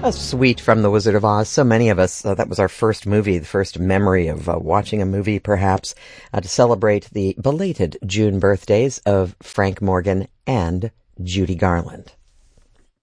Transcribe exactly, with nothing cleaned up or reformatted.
A suite from The Wizard of Oz. So many of us, uh, that was our first movie, the first memory of uh, watching a movie, perhaps, uh, to celebrate the belated June birthdays of Frank Morgan and Judy Garland.